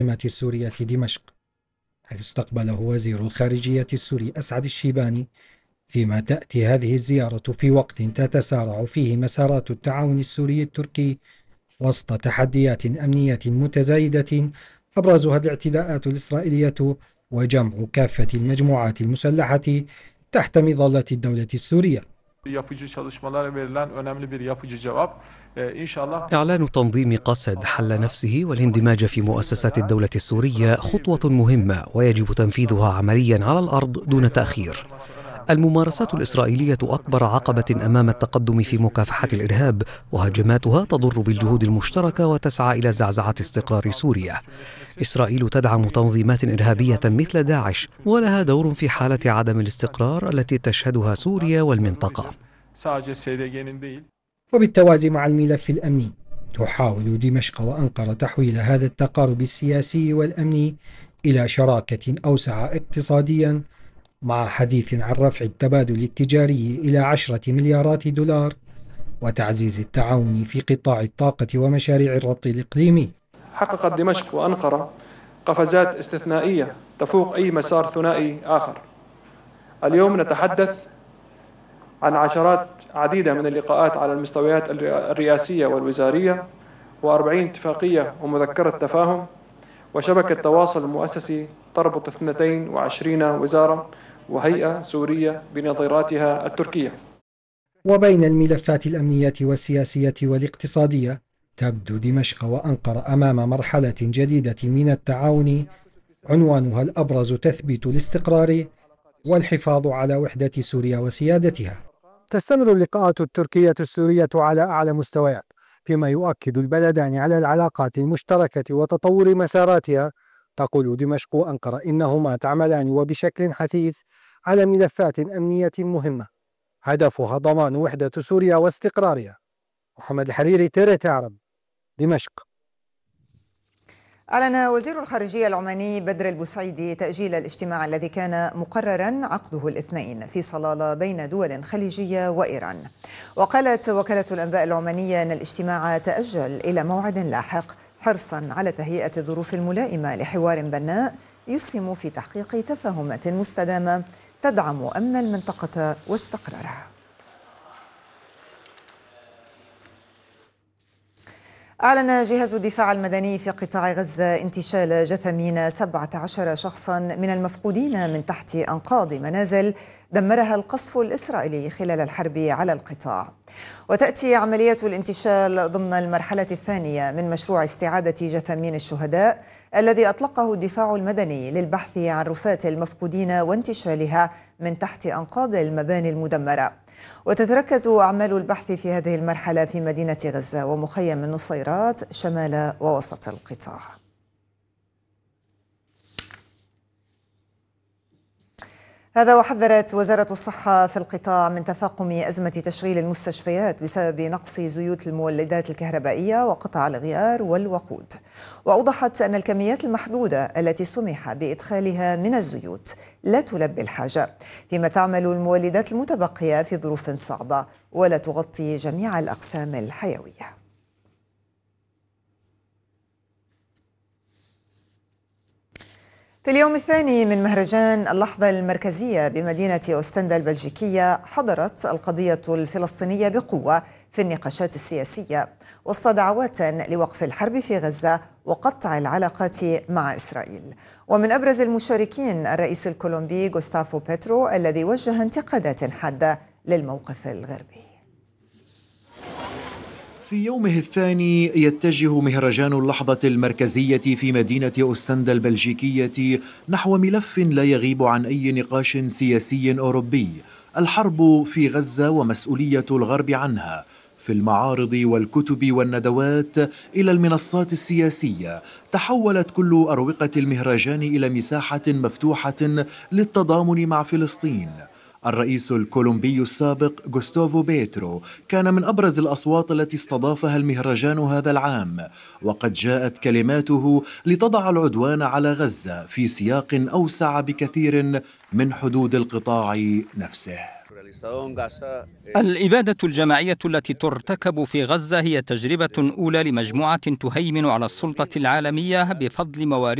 السورية دمشق، حيث استقبله وزير الخارجية السوري أسعد الشيباني، فيما تأتي هذه الزيارة في وقت تتسارع فيه مسارات التعاون السوري التركي وسط تحديات أمنية متزايدة أبرزها الاعتداءات الإسرائيلية وجمع كافة المجموعات المسلحة تحت مظلة الدولة السورية. إعلان تنظيم قسد حل نفسه والاندماج في مؤسسات الدولة السورية خطوة مهمة ويجب تنفيذها عمليا على الأرض دون تأخير. الممارسات الإسرائيلية أكبر عقبة أمام التقدم في مكافحة الإرهاب، وهجماتها تضر بالجهود المشتركة وتسعى إلى زعزعة استقرار سوريا. إسرائيل تدعم تنظيمات إرهابية مثل داعش، ولها دور في حالة عدم الاستقرار التي تشهدها سوريا والمنطقة. وبالتوازي مع الملف الأمني، تحاول دمشق وأنقرة تحويل هذا التقارب السياسي والأمني إلى شراكة أوسع اقتصاديا، مع حديث عن رفع التبادل التجاري إلى 10 مليارات دولار وتعزيز التعاون في قطاع الطاقة ومشاريع الربط الإقليمي. حققت دمشق وأنقرة قفزات استثنائية تفوق أي مسار ثنائي آخر. اليوم نتحدث عن عشرات عديدة من اللقاءات على المستويات الرئاسية والوزارية، و40 اتفاقية ومذكرة تفاهم، وشبكة تواصل مؤسسي تربط 22 وزارة وهيئة سورية بنظيراتها التركية. وبين الملفات الأمنية والسياسية والاقتصادية، تبدو دمشق وأنقرة أمام مرحلة جديدة من التعاون، عنوانها الأبرز تثبيت الاستقرار والحفاظ على وحدة سوريا وسيادتها. تستمر اللقاءات التركية السورية على أعلى مستويات، فيما يؤكد البلدان على العلاقات المشتركة وتطور مساراتها. تقول دمشق وأنقرة إنهما تعملان وبشكل حثيث على ملفات أمنية مهمة هدفها ضمان وحدة سوريا واستقرارها. محمد الحريري، تيرت عرب، دمشق. أعلن وزير الخارجية العماني بدر البوسعيدي تأجيل الاجتماع الذي كان مقررا عقده الاثنين في صلالة بين دول خليجية وإيران. وقالت وكالة الأنباء العمانية أن الاجتماع تأجل إلى موعد لاحق حرصا على تهيئة الظروف الملائمة لحوار بناء يسهم في تحقيق تفاهمات مستدامة تدعم أمن المنطقة واستقرارها. أعلن جهاز الدفاع المدني في قطاع غزة انتشال جثمين 17 شخصا من المفقودين من تحت أنقاض منازل دمرها القصف الإسرائيلي خلال الحرب على القطاع. وتأتي عملية الانتشال ضمن المرحلة الثانية من مشروع استعادة جثمين الشهداء الذي أطلقه الدفاع المدني للبحث عن رفات المفقودين وانتشالها من تحت أنقاض المباني المدمرة. وتتركز أعمال البحث في هذه المرحلة في مدينة غزة ومخيم النصيرات شمال ووسط القطاع. هذا وحذرت وزارة الصحة في القطاع من تفاقم أزمة تشغيل المستشفيات بسبب نقص زيوت المولدات الكهربائية وقطع الغيار والوقود. وأوضحت أن الكميات المحدودة التي سمح بإدخالها من الزيوت لا تلبي الحاجة، فيما تعمل المولدات المتبقية في ظروف صعبة ولا تغطي جميع الأقسام الحيوية. في اليوم الثاني من مهرجان اللحظة المركزية بمدينة أوستندا البلجيكية، حضرت القضية الفلسطينية بقوة في النقاشات السياسية وسط دعوات لوقف الحرب في غزة وقطع العلاقات مع إسرائيل. ومن أبرز المشاركين الرئيس الكولومبي غوستافو بيترو الذي وجه انتقادات حادة للموقف الغربي. في يومه الثاني يتجه مهرجان اللحظة المركزية في مدينة أوستندا البلجيكية نحو ملف لا يغيب عن أي نقاش سياسي أوروبي: الحرب في غزة ومسؤولية الغرب عنها. في المعارض والكتب والندوات إلى المنصات السياسية، تحولت كل أروقة المهرجان إلى مساحة مفتوحة للتضامن مع فلسطين. الرئيس الكولومبي السابق غوستافو بيترو كان من أبرز الأصوات التي استضافها المهرجان هذا العام، وقد جاءت كلماته لتضع العدوان على غزة في سياق أوسع بكثير من حدود القطاع نفسه. الإبادة الجماعية التي ترتكب في غزة هي تجربة أولى لمجموعة تهيمن على السلطة العالمية بفضل موارد